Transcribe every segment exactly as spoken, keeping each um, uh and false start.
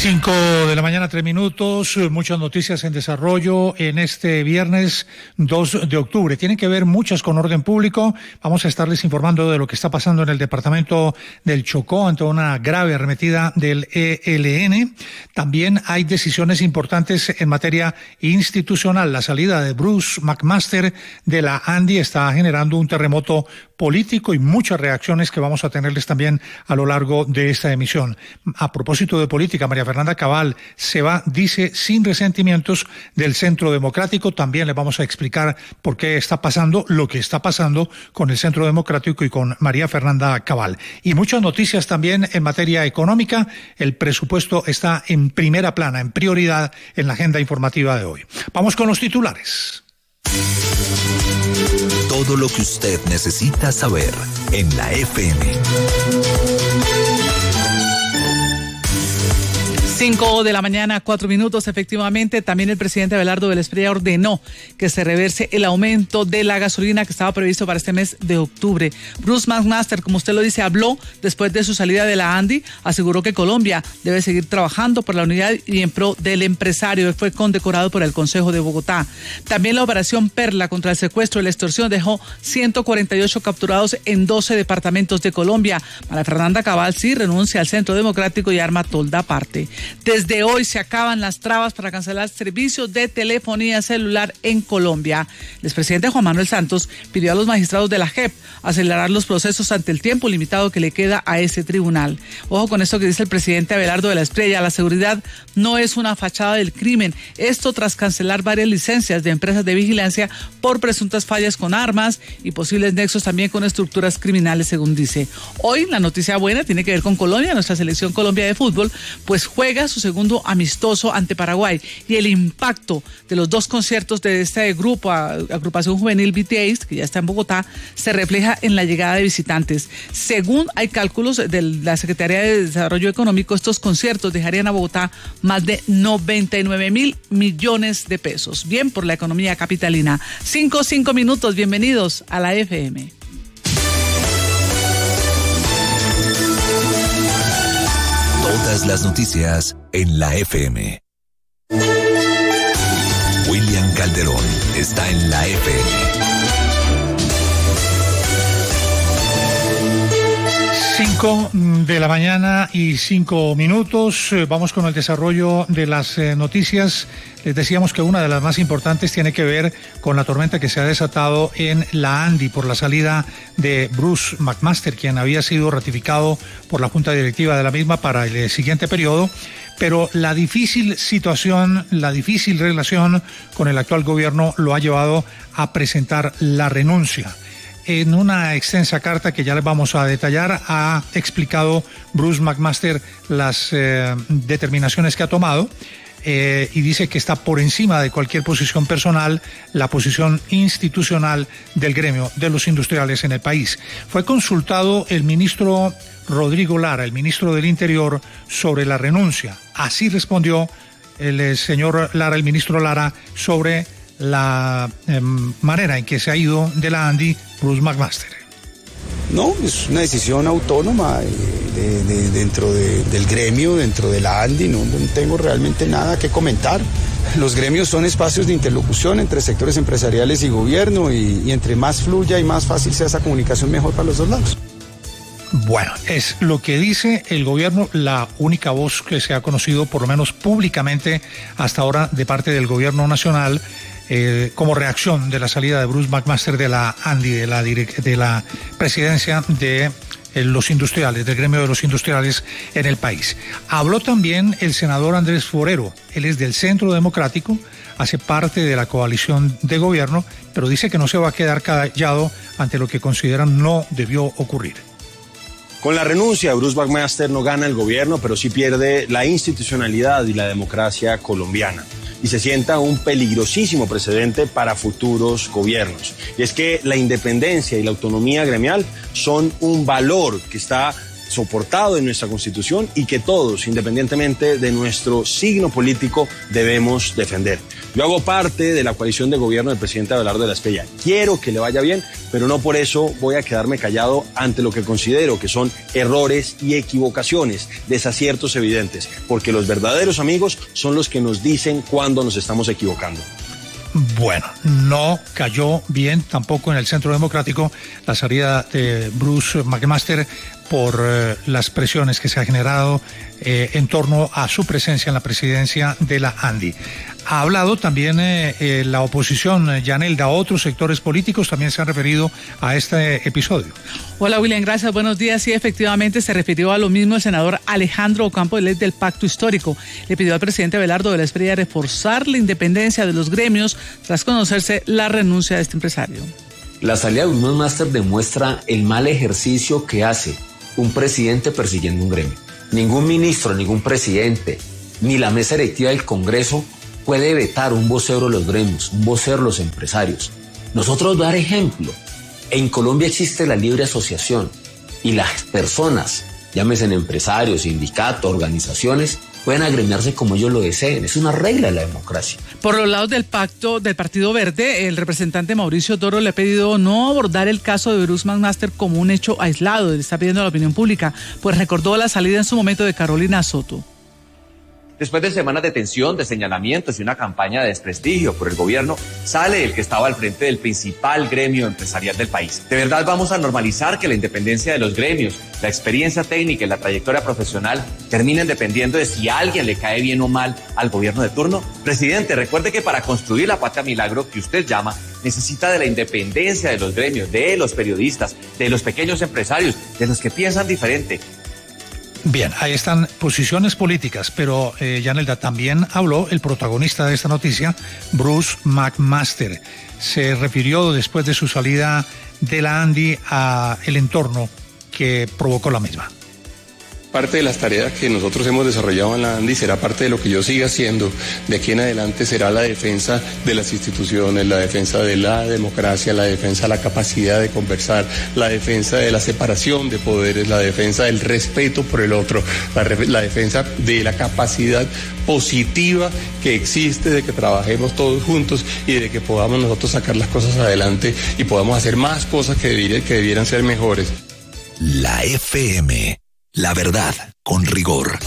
Cinco de la mañana, tres minutos, muchas noticias en desarrollo en este viernes dos de octubre. Tienen que ver muchas con orden público. Vamos a estarles informando de lo que está pasando en el departamento del Chocó ante una grave arremetida del E L N. También hay decisiones importantes en materia institucional. La salida de Bruce McMaster de la ANDI está generando un terremoto político y muchas reacciones que vamos a tenerles también a lo largo de esta emisión. A propósito de política, María Fernanda Cabal se va, dice, sin resentimientos del Centro Democrático. También le vamos a explicar por qué está pasando lo que está pasando con el Centro Democrático y con María Fernanda Cabal. Y muchas noticias también en materia económica. El presupuesto está en primera plana, en prioridad en la agenda informativa de hoy. Vamos con los titulares. Todo lo que usted necesita saber en la F M. Cinco de la mañana, cuatro minutos. Efectivamente, también el presidente Abelardo del Espriella ordenó que se reverse el aumento de la gasolina que estaba previsto para este mes de octubre. Bruce McMaster, como usted lo dice, habló después de su salida de la ANDI, aseguró que Colombia debe seguir trabajando por la unidad y en pro del empresario. Él fue condecorado por el Consejo de Bogotá. También la operación Perla contra el secuestro y la extorsión dejó ciento cuarenta y ocho capturados en doce departamentos de Colombia. María Fernanda Cabal sí renuncia al Centro Democrático y arma tolda aparte. Desde hoy se acaban las trabas para cancelar servicios de telefonía celular en Colombia. El expresidente Juan Manuel Santos pidió a los magistrados de la J E P acelerar los procesos ante el tiempo limitado que le queda a ese tribunal. Ojo con esto que dice el presidente Abelardo de la Espriella: la seguridad no es una fachada del crimen. Esto tras cancelar varias licencias de empresas de vigilancia por presuntas fallas con armas y posibles nexos también con estructuras criminales, según dice. Hoy la noticia buena tiene que ver con Colombia. Nuestra selección Colombia de fútbol pues juega su segundo amistoso ante Paraguay, y el impacto de los dos conciertos de este grupo, agrupación juvenil B T S, que ya está en Bogotá, se refleja en la llegada de visitantes. Según hay cálculos de la Secretaría de Desarrollo Económico, estos conciertos dejarían a Bogotá más de noventa y nueve mil millones de pesos. Bien por la economía capitalina. Cinco, cinco minutos, bienvenidos a la F M. Todas las noticias en la F M. William Calderón está en la F M. Cinco de la mañana y cinco minutos. Vamos con el desarrollo de las eh, noticias. Les decíamos que una de las más importantes tiene que ver con la tormenta que se ha desatado en la ANDI por la salida de Bruce McMaster, quien había sido ratificado por la Junta Directiva de la misma para el siguiente periodo. Pero la difícil situación, la difícil relación con el actual gobierno lo ha llevado a presentar la renuncia. En una extensa carta que ya les vamos a detallar, ha explicado Bruce McMaster las eh, determinaciones que ha tomado eh, y dice que está por encima de cualquier posición personal la posición institucional del gremio de los industriales en el país. Fue consultado el ministro Rodrigo Lara, el ministro del Interior, sobre la renuncia. Así respondió el, el señor Lara, el ministro Lara, sobre la eh, manera en que se ha ido de la ANDI Bruce McMaster. No, es una decisión autónoma de, de, dentro de, del gremio, dentro de la ANDI. No, no tengo realmente nada que comentar. Los gremios son espacios de interlocución entre sectores empresariales y gobierno, y, y entre más fluya y más fácil sea esa comunicación, mejor para los dos lados. Bueno, es lo que dice el gobierno, la única voz que se ha conocido, por lo menos públicamente hasta ahora, de parte del gobierno nacional, eh, como reacción de la salida de Bruce McMaster de la ANDI, de la, direc- de la presidencia de eh, los industriales, del gremio de los industriales en el país. Habló también el senador Andrés Forero. Él es del Centro Democrático, hace parte de la coalición de gobierno, pero dice que no se va a quedar callado ante lo que consideran no debió ocurrir. Con la renuncia de Bruce McMaster no gana el gobierno, pero sí pierde la institucionalidad y la democracia colombiana. Y se sienta un peligrosísimo precedente para futuros gobiernos. Y es que la independencia y la autonomía gremial son un valor que está soportado en nuestra Constitución y que todos, independientemente de nuestro signo político, debemos defender. Yo hago parte de la coalición de gobierno del presidente Abelardo de la Espriella. Quiero que le vaya bien, pero no por eso voy a quedarme callado ante lo que considero que son errores y equivocaciones, desaciertos evidentes, porque los verdaderos amigos son los que nos dicen cuándo nos estamos equivocando. Bueno, no cayó bien tampoco en el Centro Democrático la salida de Bruce McMaster por eh, las presiones que se ha generado eh, en torno a su presencia en la presidencia de la ANDI. Ha hablado también eh, eh, la oposición, eh, Yanelda, otros sectores políticos también se han referido a este episodio. Hola William, gracias, buenos días. Sí, efectivamente se refirió a lo mismo el senador Alejandro Ocampo, el ex del Pacto Histórico. Le pidió al presidente Abelardo de la Espriella reforzar la independencia de los gremios tras conocerse la renuncia de este empresario. La salida de Bruce McMaster demuestra el mal ejercicio que hace un presidente persiguiendo un gremio. Ningún ministro, ningún presidente, ni la mesa directiva del Congreso puede vetar un vocero de los gremios, un vocero de los empresarios. Nosotros dar ejemplo. En Colombia existe la libre asociación y las personas, llámese empresarios, sindicatos, organizaciones, pueden agremiarse como ellos lo deseen. Es una regla de la democracia. Por los lados del pacto del Partido Verde, el representante Mauricio Toro le ha pedido no abordar el caso de Bruce McMaster como un hecho aislado. Le está pidiendo a la opinión pública, pues recordó la salida en su momento de Carolina Soto. Después de semanas de tensión, de señalamientos y una campaña de desprestigio por el gobierno, sale el que estaba al frente del principal gremio empresarial del país. ¿De verdad vamos a normalizar que la independencia de los gremios, la experiencia técnica y la trayectoria profesional terminen dependiendo de si a alguien le cae bien o mal al gobierno de turno? Presidente, recuerde que para construir la patria milagro que usted llama, necesita de la independencia de los gremios, de los periodistas, de los pequeños empresarios, de los que piensan diferente. Bien, ahí están posiciones políticas, pero eh, Yanelda, también habló el protagonista de esta noticia, Bruce McMaster. Se refirió después de su salida de la ANDI a el entorno que provocó la misma. Parte de las tareas que nosotros hemos desarrollado en la ANDI será parte de lo que yo siga haciendo. De aquí en adelante será la defensa de las instituciones, la defensa de la democracia, la defensa de la capacidad de conversar, la defensa de la separación de poderes, la defensa del respeto por el otro, la, la defensa de la capacidad positiva que existe de que trabajemos todos juntos y de que podamos nosotros sacar las cosas adelante y podamos hacer más cosas que debieran, que debieran ser mejores. La F M. La verdad, con rigor.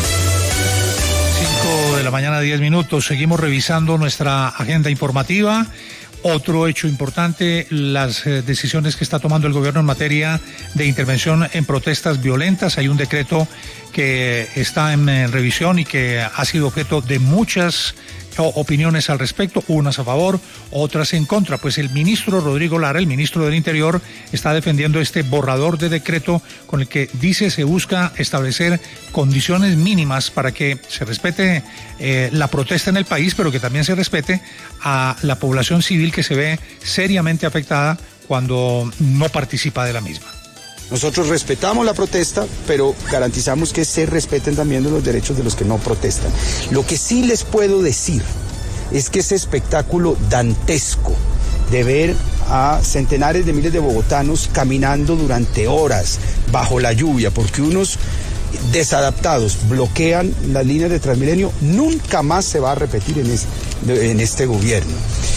cinco de la mañana, diez minutos. Seguimos revisando nuestra agenda informativa. Otro hecho importante, las eh, decisiones que está tomando el gobierno en materia de intervención en protestas violentas. Hay un decreto que está en, en revisión y que ha sido objeto de muchas opiniones al respecto, unas a favor, otras en contra. Pues el ministro Rodrigo Lara, el ministro del Interior, está defendiendo este borrador de decreto con el que dice se busca establecer condiciones mínimas para que se respete eh, la protesta en el país, pero que también se respete a la población civil que se ve seriamente afectada cuando no participa de la misma. Nosotros respetamos la protesta, pero garantizamos que se respeten también los derechos de los que no protestan. Lo que sí les puedo decir es que ese espectáculo dantesco de ver a centenares de miles de bogotanos caminando durante horas bajo la lluvia, porque unos desadaptados bloquean las líneas de Transmilenio, nunca más se va a repetir en este, en este gobierno.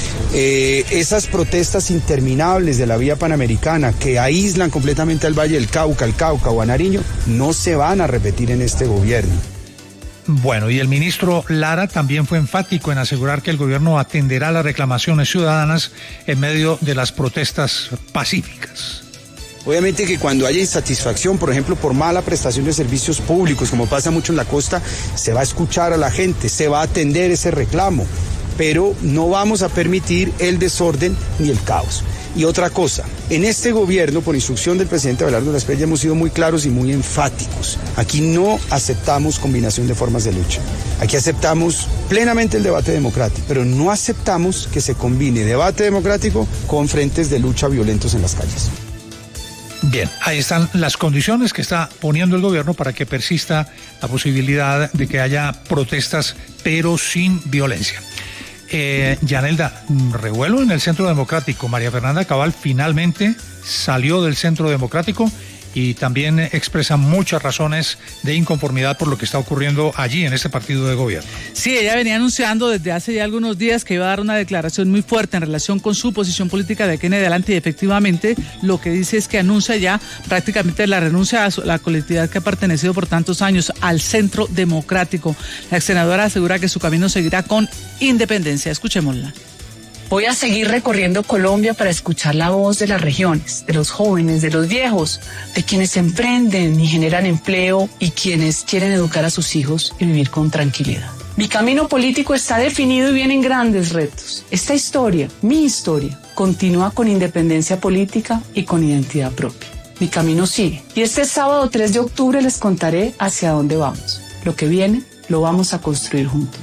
Eh, esas protestas interminables de la vía panamericana que aíslan completamente al Valle del Cauca, el Cauca o a Nariño, no se van a repetir en este gobierno. Bueno, y el ministro Lara también fue enfático en asegurar que el gobierno atenderá las reclamaciones ciudadanas en medio de las protestas pacíficas. Obviamente que cuando haya insatisfacción, por ejemplo, por mala prestación de servicios públicos, como pasa mucho en la costa, se va a escuchar a la gente, se va a atender ese reclamo, pero no vamos a permitir el desorden ni el caos. Y otra cosa, en este gobierno, por instrucción del presidente Abelardo de la Espriella, hemos sido muy claros y muy enfáticos. Aquí no aceptamos combinación de formas de lucha. Aquí aceptamos plenamente el debate democrático, pero no aceptamos que se combine debate democrático con frentes de lucha violentos en las calles. Bien, ahí están las condiciones que está poniendo el gobierno para que persista la posibilidad de que haya protestas, pero sin violencia. Eh, Yanelda, revuelo en el Centro Democrático. María Fernanda Cabal finalmente salió del Centro Democrático y también expresa muchas razones de inconformidad por lo que está ocurriendo allí en este partido de gobierno. Sí, ella venía anunciando desde hace ya algunos días que iba a dar una declaración muy fuerte en relación con su posición política de aquí en adelante, y efectivamente lo que dice es que anuncia ya prácticamente la renuncia a la colectividad que ha pertenecido por tantos años al Centro Democrático. La ex senadora asegura que su camino seguirá con independencia. Escuchémosla. Voy a seguir recorriendo Colombia para escuchar la voz de las regiones, de los jóvenes, de los viejos, de quienes se emprenden y generan empleo y quienes quieren educar a sus hijos y vivir con tranquilidad. Mi camino político está definido y vienen grandes retos. Esta historia, mi historia, continúa con independencia política y con identidad propia. Mi camino sigue. Y este sábado tres de octubre les contaré hacia dónde vamos. Lo que viene lo vamos a construir juntos.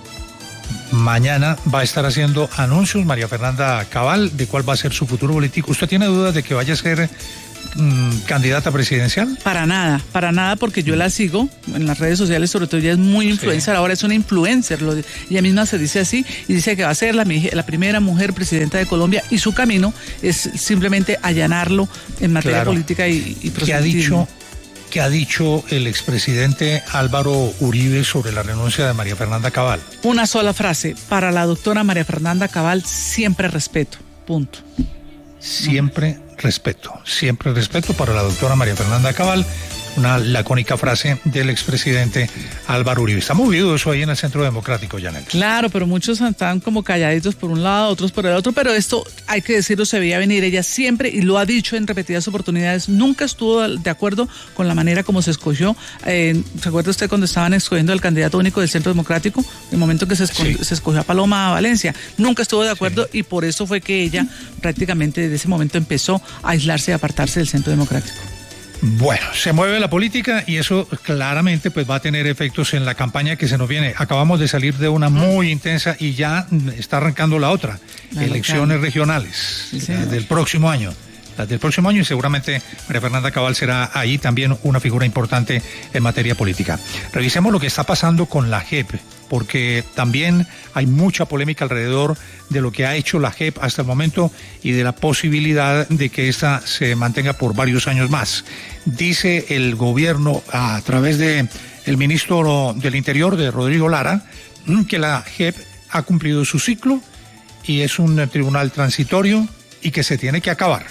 Mañana va a estar haciendo anuncios María Fernanda Cabal de cuál va a ser su futuro político. ¿Usted tiene dudas de que vaya a ser mmm, candidata presidencial? Para nada, para nada, porque yo la sigo en las redes sociales, sobre todo ella es muy influencer, sí. Ahora es una influencer, lo, ella misma se dice así, y dice que va a ser la, la primera mujer presidenta de Colombia, y su camino es simplemente allanarlo en materia claro. política y, y ¿Qué ha dicho? ¿Qué ha dicho el expresidente Álvaro Uribe sobre la renuncia de María Fernanda Cabal? Una sola frase, para la doctora María Fernanda Cabal, siempre respeto, punto. Siempre no. respeto, siempre respeto para la doctora María Fernanda Cabal, una lacónica frase del expresidente Álvaro Uribe. Está movido eso ahí en el Centro Democrático, Janet. Claro, pero muchos están como calladitos por un lado, otros por el otro, pero esto hay que decirlo, se veía venir. Ella siempre, y lo ha dicho en repetidas oportunidades, nunca estuvo de acuerdo con la manera como se escogió. Eh, ¿Se acuerda usted cuando estaban escogiendo el candidato único del Centro Democrático? El momento que se, esco sí. se escogió a Paloma Valencia. Nunca estuvo de acuerdo sí. y por eso fue que ella prácticamente desde ese momento empezó a aislarse y apartarse del Centro Democrático. Bueno, se mueve la política y eso claramente pues va a tener efectos en la campaña que se nos viene. Acabamos de salir de una muy intensa y ya está arrancando la otra, la elecciones local. regionales sí, sí, del próximo año. Las del próximo año, y seguramente María Fernanda Cabal será ahí también una figura importante en materia política. Revisemos lo que está pasando con la J E P, porque también hay mucha polémica alrededor de lo que ha hecho la J E P hasta el momento y de la posibilidad de que esta se mantenga por varios años más. Dice el gobierno a través de el ministro del Interior, de Rodrigo Lara, que la J E P ha cumplido su ciclo y es un tribunal transitorio y que se tiene que acabar.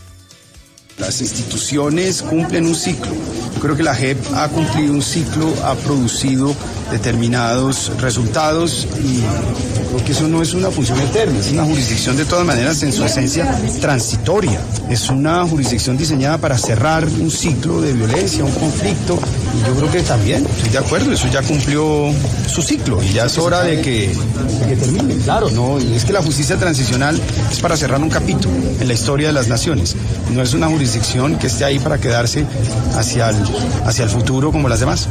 Las instituciones cumplen un ciclo. Yo creo que la J E P ha cumplido un ciclo, ha producido determinados resultados y creo que eso no es una función eterna, es una jurisdicción de todas maneras en su esencia transitoria. Es una jurisdicción diseñada para cerrar un ciclo de violencia, un conflicto, y yo creo que también, estoy de acuerdo, eso ya cumplió su ciclo y ya es hora de que, de que termine. Claro, no, es que la justicia transicional es para cerrar un capítulo en la historia de las naciones, no es una jurisdicción que esté ahí para quedarse hacia el, hacia el futuro como las demás.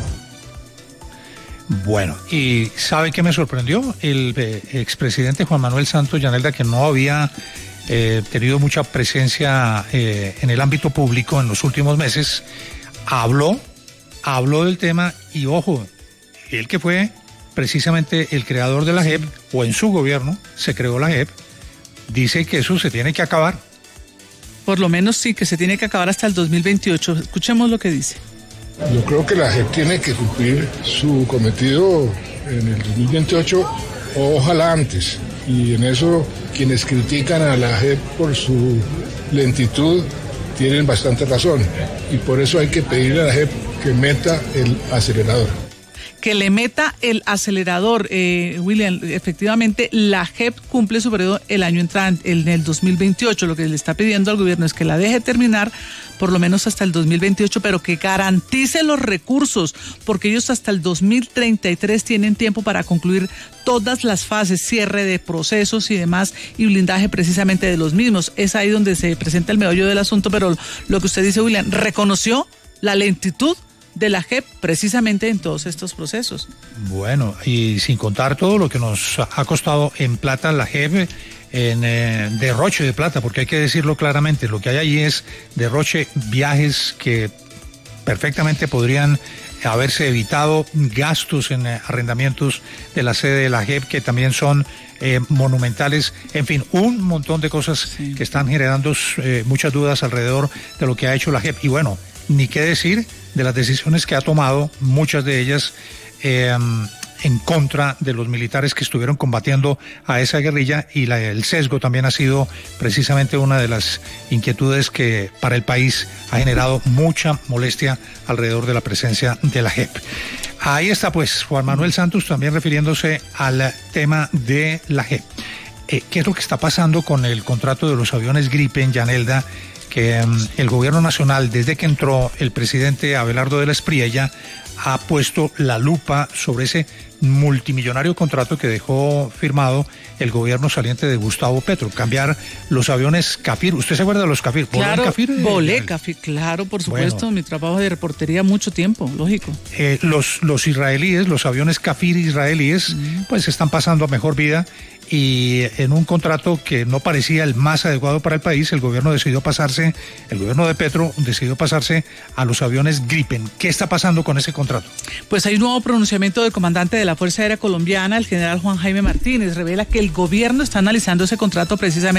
Bueno, y ¿sabe qué me sorprendió? El eh, expresidente Juan Manuel Santos Llanelda, que no había eh, tenido mucha presencia eh, en el ámbito público en los últimos meses, habló, habló del tema y ojo, él que fue precisamente el creador de la J E P, o en su gobierno se creó la J E P, dice que eso se tiene que acabar. Por lo menos sí, que se tiene que acabar hasta el dos mil veintiocho. Escuchemos lo que dice. Yo creo que la J E P tiene que cumplir su cometido en el dos mil veintiocho o ojalá antes. Y en eso quienes critican a la J E P por su lentitud tienen bastante razón. Y por eso hay que pedirle a la J E P que meta el acelerador. Que le meta el acelerador, eh, William. Efectivamente, la J E P cumple su periodo el año entrante, en el dos mil veintiocho. Lo que le está pidiendo al gobierno es que la deje terminar por lo menos hasta el dos mil veintiocho, pero que garantice los recursos, porque ellos hasta el dos mil treinta y tres tienen tiempo para concluir todas las fases, cierre de procesos y demás, y blindaje precisamente de los mismos. Es ahí donde se presenta el meollo del asunto, pero lo que usted dice, William, reconoció la lentitud de la J E P precisamente en todos estos procesos. Bueno, y sin contar todo lo que nos ha costado en plata la J E P, en eh, derroche de plata, porque hay que decirlo claramente, lo que hay ahí es derroche, viajes que perfectamente podrían haberse evitado, gastos en eh, arrendamientos de la sede de la J E P que también son eh, monumentales, en fin, un montón de cosas sí. que están generando eh, muchas dudas alrededor de lo que ha hecho la J E P. Y bueno, ni qué decir de las decisiones que ha tomado, muchas de ellas eh, en contra de los militares que estuvieron combatiendo a esa guerrilla, y la, el sesgo también ha sido precisamente una de las inquietudes que para el país ha generado mucha molestia alrededor de la presencia de la J E P. Ahí está pues Juan Manuel Santos también refiriéndose al tema de la J E P. Eh, ¿Qué es lo que está pasando con el contrato de los aviones Gripen, Yanelda? Que um, el gobierno nacional, desde que entró el presidente Abelardo de la Espriella, ha puesto la lupa sobre ese multimillonario contrato que dejó firmado el gobierno saliente de Gustavo Petro, cambiar los aviones Kafir. ¿Usted se acuerda de los Kafir? Claro, Kafir, volé eh, Kafir, claro, por supuesto, bueno, mi trabajo de reportería mucho tiempo, lógico. Eh, los, los israelíes, los aviones Kafir israelíes, mm. pues están pasando a mejor vida, y en un contrato que no parecía el más adecuado para el país, el gobierno decidió pasarse, el gobierno de Petro decidió pasarse a los aviones Gripen. ¿Qué está pasando con ese contrato? Pues hay un nuevo pronunciamiento del comandante de la Fuerza Aérea Colombiana, el general Juan Jaime Martínez, revela que el gobierno está analizando ese contrato precisamente